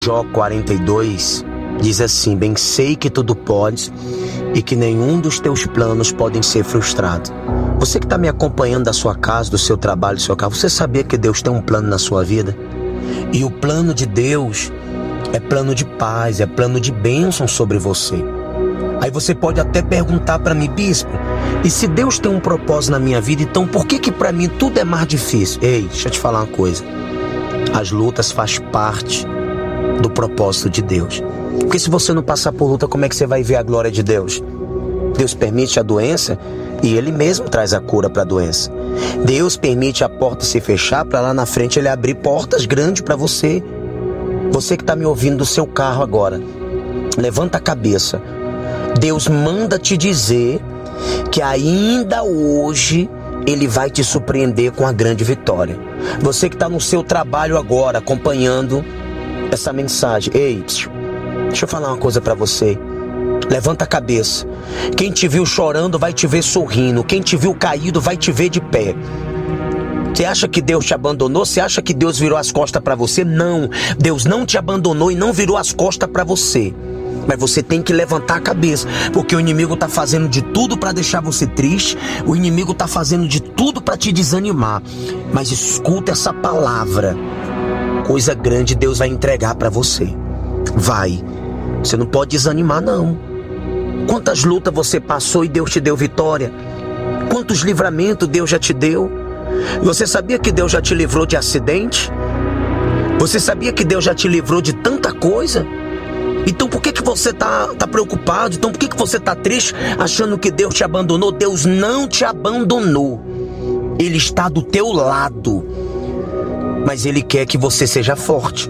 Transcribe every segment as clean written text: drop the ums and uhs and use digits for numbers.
Jó 42 diz assim: bem sei que tudo podes e que nenhum dos teus planos podem ser frustrados. Você que está me acompanhando da sua casa, do seu trabalho, do seu carro, você sabia que Deus tem um plano na sua vida? E o plano de Deus é plano de paz, é plano de bênção sobre você. Aí você pode até perguntar para mim: bispo, e se Deus tem um propósito na minha vida, então por que para mim tudo é mais difícil? Ei, deixa eu te falar uma coisa. As lutas fazem parte do propósito de Deus. Porque se você não passar por luta, como é que você vai ver a glória de Deus? Deus permite a doença e Ele mesmo traz a cura para a doença. Deus permite a porta se fechar para lá na frente Ele abrir portas grandes para você. Você que está me ouvindo do seu carro agora, levanta a cabeça. Deus manda te dizer que ainda hoje Ele vai te surpreender com a grande vitória. Você que está no seu trabalho agora, acompanhando essa mensagem. Ei, deixa eu falar uma coisa para você. Levanta a cabeça. Quem te viu chorando vai te ver sorrindo. Quem te viu caído vai te ver de pé. Você acha que Deus te abandonou? Você acha que Deus virou as costas para você? Não. Deus não te abandonou e não virou as costas para você. Mas você tem que levantar a cabeça, porque o inimigo está fazendo de tudo para deixar você triste. O inimigo está fazendo de tudo para te desanimar. Mas escuta essa palavra. Coisa grande Deus vai entregar para você. Vai. Você não pode desanimar, não. Quantas lutas você passou e Deus te deu vitória? Quantos livramentos Deus já te deu? Você sabia que Deus já te livrou de acidente? Você sabia que Deus já te livrou de tanta coisa? Então por que você tá preocupado? Então por que você tá triste, achando que Deus te abandonou? Deus não te abandonou. Ele está do teu lado. Mas Ele quer que você seja forte.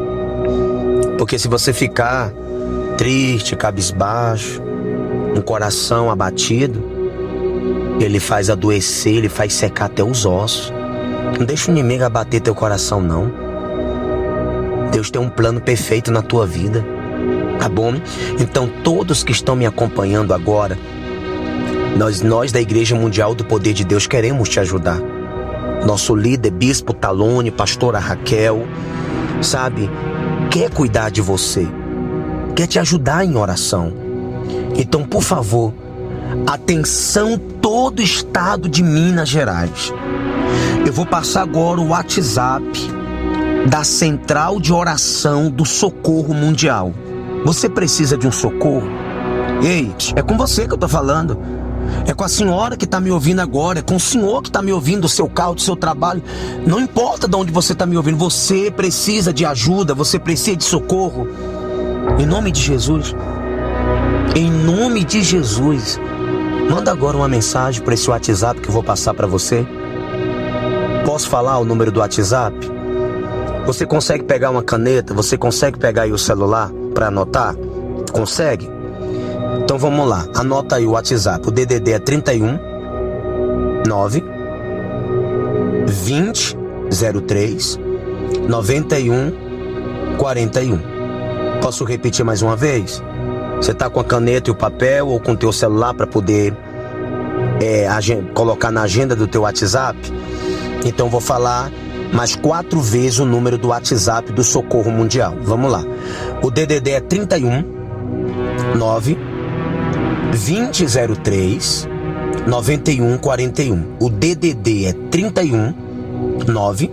Porque se você ficar triste, cabisbaixo, um coração abatido, Ele faz adoecer, Ele faz secar até os ossos. Não deixa o inimigo abater teu coração, não. Deus tem um plano perfeito na tua vida. Tá bom? Então todos que estão me acompanhando agora, nós da Igreja Mundial do Poder de Deus queremos te ajudar. Nosso líder, Bispo Talone, Pastora Raquel, sabe, quer cuidar de você, quer te ajudar em oração. Então, por favor, atenção todo o estado de Minas Gerais. Eu vou passar agora o WhatsApp da Central de Oração do Socorro Mundial. Você precisa de um socorro? Ei, é com você que eu tô falando. É com a senhora que está me ouvindo agora. É com o senhor que está me ouvindo do seu carro, do seu trabalho. Não importa de onde você está me ouvindo. Você precisa de ajuda. Você precisa de socorro. Em nome de Jesus. Em nome de Jesus. Manda agora uma mensagem para esse WhatsApp que eu vou passar para você. Posso falar o número do WhatsApp? Você consegue pegar uma caneta? Você consegue pegar aí o celular para anotar? Consegue? Então vamos lá, anota aí o WhatsApp. O DDD é 31 9 20 03 91 41. Posso repetir mais uma vez? Você está com a caneta e o papel ou com o teu celular para poder colocar na agenda do teu WhatsApp? Então vou falar mais 4 vezes o número do WhatsApp do Socorro Mundial. Vamos lá. O DDD é 31 9 2003 91 41. O DDD é 31 9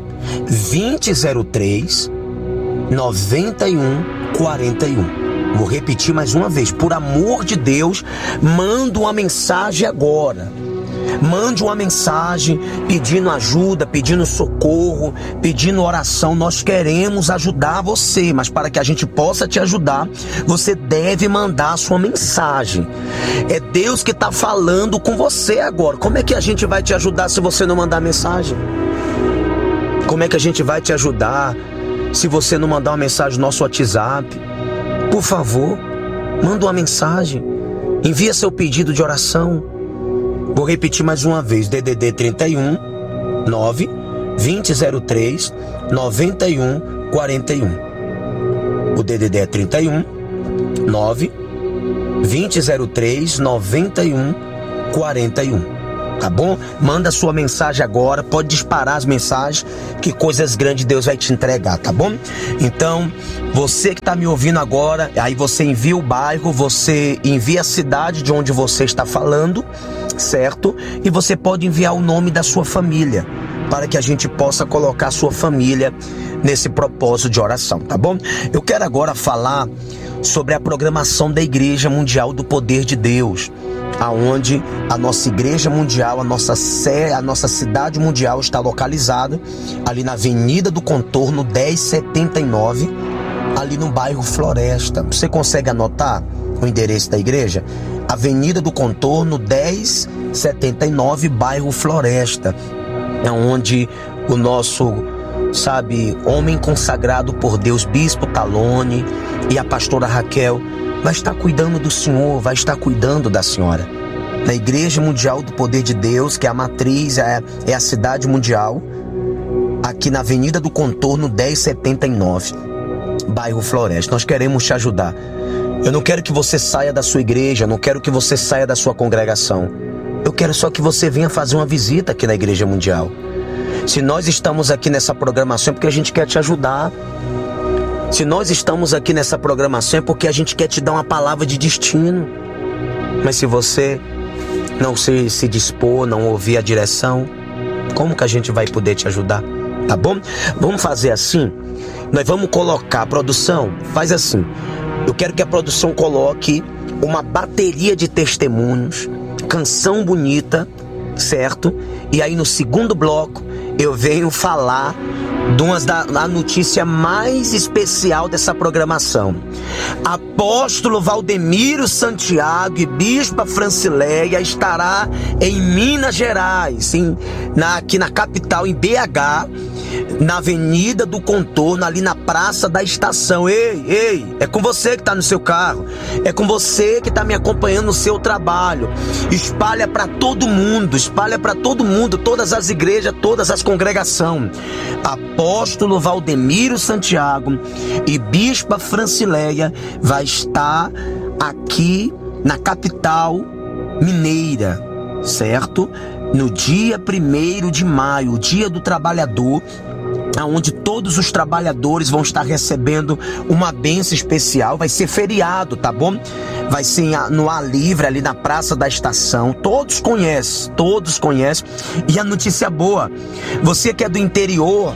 2003 91 41. Vou repetir mais uma vez. Por amor de Deus, manda uma mensagem agora. Mande uma mensagem pedindo ajuda, pedindo socorro, pedindo oração. Nós queremos ajudar você, mas para que a gente possa te ajudar, você deve mandar a sua mensagem. É Deus que está falando com você agora. Como é que a gente vai te ajudar se você não mandar mensagem? Como é que a gente vai te ajudar se você não mandar uma mensagem no nosso WhatsApp? Por favor, manda uma mensagem. Envia seu pedido de oração. Vou repetir mais uma vez. DDD 31 9 2003 91 41. O DDD é 31 9 2003 91 41. tá bom? Manda sua mensagem agora, pode disparar as mensagens, que coisas grandes Deus vai te entregar, tá bom? Então, você que tá me ouvindo agora, aí você envia o bairro, você envia a cidade de onde você está falando, certo? E você pode enviar o nome da sua família, para que a gente possa colocar a sua família nesse propósito de oração, tá bom? Eu quero agora falar sobre a programação da Igreja Mundial do Poder de Deus, aonde a nossa Igreja Mundial, a nossa cidade mundial está localizada ali na Avenida do Contorno 1079, ali no bairro Floresta. Você consegue anotar o endereço da igreja? Avenida do Contorno 1079, bairro Floresta. É onde o nosso, homem consagrado por Deus, Bispo Talone, e a pastora Raquel vai estar cuidando do senhor, vai estar cuidando da senhora. Na Igreja Mundial do Poder de Deus, que é a matriz, é a cidade mundial, aqui na Avenida do Contorno 1079, bairro Floresta. Nós queremos te ajudar. Eu não quero que você saia da sua igreja, não quero que você saia da sua congregação. Eu quero só que você venha fazer uma visita aqui na Igreja Mundial. Se nós estamos aqui nessa programação é porque a gente quer te ajudar. Se nós estamos aqui nessa programação é porque a gente quer te dar uma palavra de destino. Mas se você não se dispor, não ouvir a direção, como que a gente vai poder te ajudar? Tá bom? Vamos fazer assim. Nós vamos colocar, a produção, faz assim. Eu quero que a produção coloque uma bateria de testemunhos, canção bonita, certo? E aí no segundo bloco eu venho falar da notícia mais especial dessa programação. Apóstolo Valdemiro Santiago e Bispa Francileia estará em Minas Gerais, aqui na capital, em BH, na Avenida do Contorno, ali na Praça da Estação. Ei, é com você que está no seu carro, é com você que está me acompanhando no seu trabalho. Espalha para todo mundo, todas as igrejas, todas as congregações. Apóstolo Valdemiro Santiago e Bispa Francileia vai estar aqui na capital mineira, certo? No dia 1º de maio, o Dia do Trabalhador, onde todos os trabalhadores vão estar recebendo uma bênção especial. Vai ser feriado, tá bom? Vai ser no ar livre, ali na Praça da Estação. Todos conhecem. E a notícia boa, você que é do interior,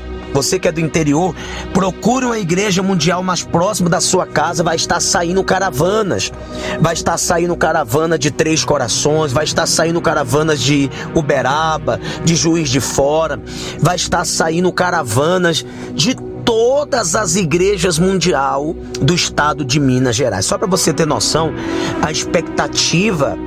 procure uma igreja mundial mais próxima da sua casa. Vai estar saindo caravanas. Vai estar saindo caravana de Três Corações, vai estar saindo caravanas de Uberaba, de Juiz de Fora, vai estar saindo caravanas de todas as igrejas mundial do estado de Minas Gerais. Só para você ter noção, a expectativa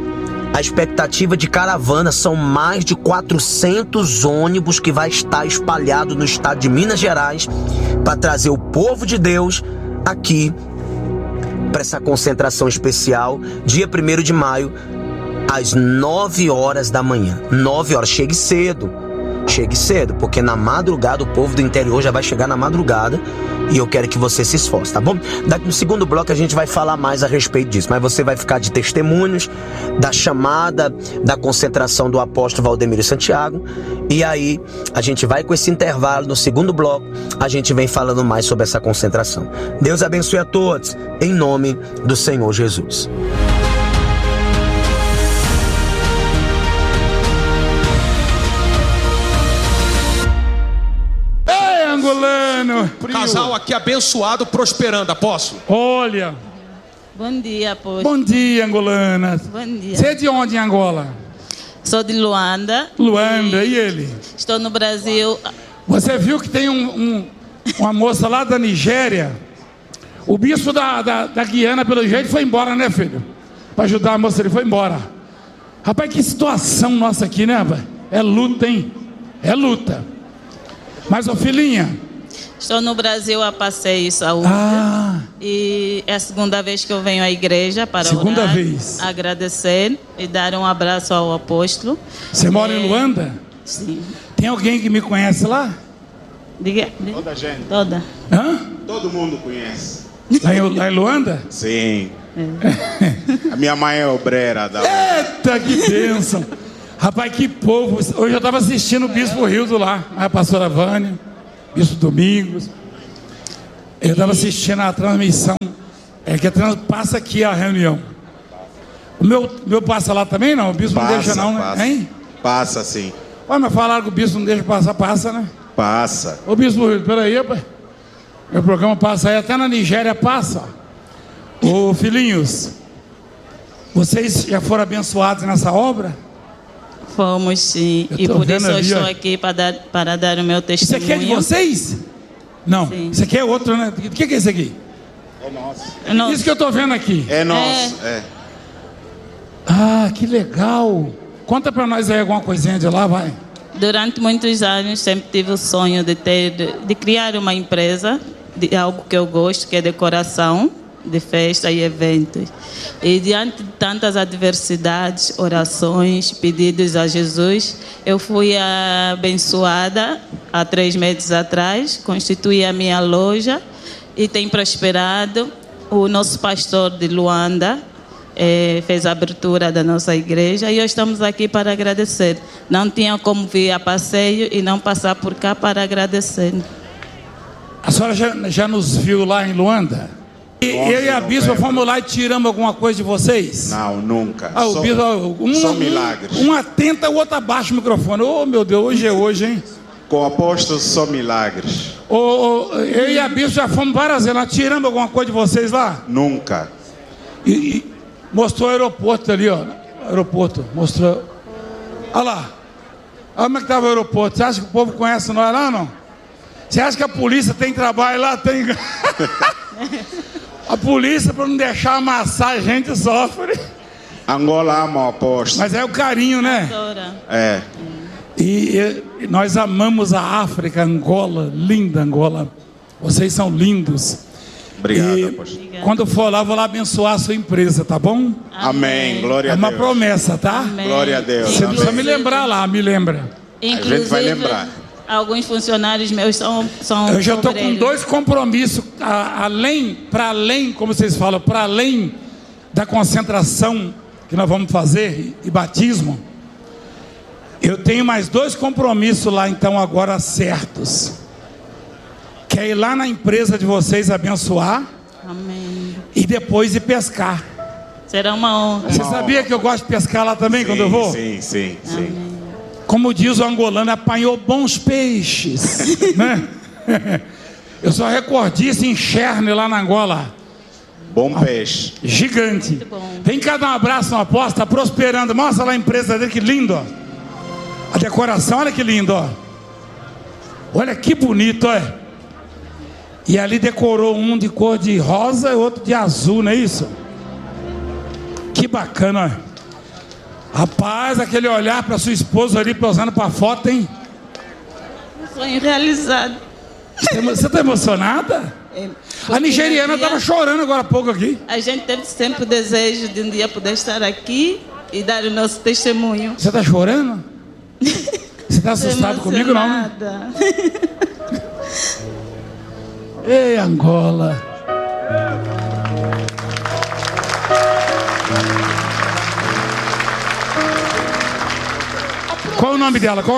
de caravana são mais de 400 ônibus que vai estar espalhado no estado de Minas Gerais para trazer o povo de Deus aqui para essa concentração especial, dia 1º de maio, às 9 horas da manhã. 9 horas, chegue cedo, porque na madrugada, o povo do interior já vai chegar na madrugada, e eu quero que você se esforce, tá bom? No segundo bloco a gente vai falar mais a respeito disso, mas você vai ficar de testemunhos da chamada da concentração do apóstolo Valdemiro Santiago, e aí a gente vai com esse intervalo. No segundo bloco a gente vem falando mais sobre essa concentração. Deus abençoe a todos, em nome do Senhor Jesus. Casal aqui abençoado, prosperando, apóstolo. Olha. Bom dia, apóstolo. Bom dia, angolanas. Bom dia. Você é de onde em Angola? Sou de Luanda. Luanda, e ele? Estou no Brasil. Você viu que tem uma moça lá da Nigéria? O bispo da Guiana, pelo jeito, foi embora, né, filho? Para ajudar a moça, ele foi embora. Rapaz, que situação nossa aqui, né, rapaz? É luta, hein? É luta. Mas, ô filhinha, estou no Brasil a passeio e saúde. E é a segunda vez que eu venho à igreja para orar, agradecer e dar um abraço ao apóstolo. Você mora em Luanda? Sim. Tem alguém que me conhece lá? Diga. Toda a gente. Toda. Hã? Todo mundo conhece. Lá em Luanda? Sim. A minha mãe é obreira da... Eita, que bênção. Rapaz, que povo. Hoje eu estava assistindo o Bispo Rildo lá, a pastora Vânia, Bispo Domingos. Eu estava assistindo a transmissão. Passa aqui a reunião. O meu passa lá também, não? O bispo não deixa não, né? Hein? Passa sim. Ué, mas falaram que o bispo não deixa passar, passa, né? Passa. Ô bispo, peraí, rapaz. Meu programa passa aí, até na Nigéria passa. Ô filhinhos, vocês já foram abençoados nessa obra? Fomos sim. E por isso eu estou aqui para dar o meu testemunho. Isso aqui é de vocês? Não, sim. Isso aqui é outro, né? O que é isso aqui? É nosso. Isso que eu estou vendo aqui. É nosso, Ah, que legal. Conta para nós aí alguma coisinha de lá, vai. Durante muitos anos sempre tive o sonho de criar uma empresa de algo que eu gosto, que é decoração de festa e eventos. E diante de tantas adversidades, orações, pedidos a Jesus, eu fui abençoada há 3 meses atrás, constituí a minha loja e tem prosperado. O nosso pastor de Luanda fez a abertura da nossa igreja e hoje estamos aqui para agradecer. Não tinha como vir a passeio e não passar por cá para agradecer. A senhora já nos viu lá em Luanda? Eu e a bispa fomos lá e tiramos alguma coisa de vocês? Não, nunca. O bispo, só milagres. Um atenta, o outro abaixa o microfone. Oh, meu Deus, hoje é hoje, hein? Com o apóstolo só milagres. Eu e a bispa já fomos várias vezes. Nós tiramos alguma coisa de vocês lá? Nunca. E mostrou o aeroporto ali, ó. Aeroporto, mostrou. Olha lá. Olha como é que estava o aeroporto. Você acha que o povo conhece nós lá ou não? Você acha que a polícia tem trabalho lá? Tem. A polícia, para não deixar amassar, a gente sofre. Angola ama o apóstolo. Mas é o carinho, né? É. E nós amamos a África, Angola, linda Angola. Vocês são lindos. Obrigado, apóstolo. Quando for lá, vou lá abençoar a sua empresa, tá bom? Amém. Glória a Deus. É uma promessa, tá? Amém. Glória a Deus. Você precisa me lembrar lá, me lembra. Inclusive, a gente vai lembrar. Alguns funcionários meus são eu já estou com 2 compromissos, para além, como vocês falam, para além da concentração que nós vamos fazer e batismo. Eu tenho mais 2 compromissos lá, então, agora certos. Que é ir lá na empresa de vocês abençoar. Amém. E depois ir pescar. Será uma honra. Você sabia que eu gosto de pescar lá também, quando eu vou? Sim. Como diz o angolano, apanhou bons peixes. Né? Eu sou recordista em Cherne, lá na Angola. Bom peixe. Gigante. Vem cá dar um abraço no apóstolo, está prosperando. Mostra lá a empresa dele, que lindo, ó. A decoração, olha que lindo, ó. Olha que bonito, ó. E ali decorou um de cor de rosa e outro de azul, não é isso? Que bacana, ó. Rapaz, aquele olhar para sua esposa ali posando para foto, hein? Sonho realizado. Você está emocionada? A nigeriana estava chorando agora há pouco aqui. A gente teve sempre o desejo de um dia poder estar aqui e dar o nosso testemunho. Você está chorando? Você está assustado comigo, não? Né? Ei, Angola. Qual o nome dela?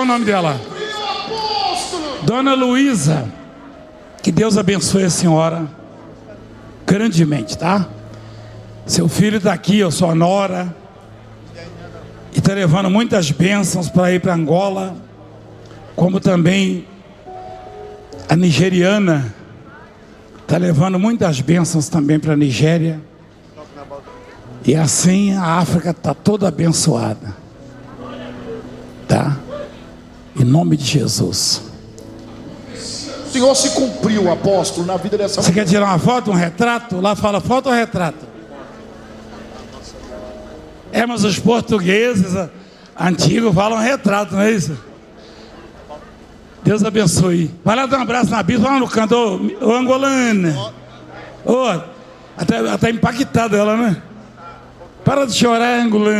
Dona Luísa. Que Deus abençoe a senhora grandemente, tá? Seu filho está aqui, eu sou a nora. E está levando muitas bênçãos para ir para Angola. Como também a nigeriana está levando muitas bênçãos também para a Nigéria. E assim a África está toda abençoada. Tá? Em nome de Jesus. O Senhor se cumpriu, apóstolo, na vida dessa mulher. Você quer tirar uma foto, um retrato? Lá fala foto ou retrato? Mas os portugueses antigos falam retrato, não é isso? Deus abençoe. Vai lá dar um abraço na bispa, vai lá no canto, ô angolana. Até impactada ela, né? Para de chorar, angolana.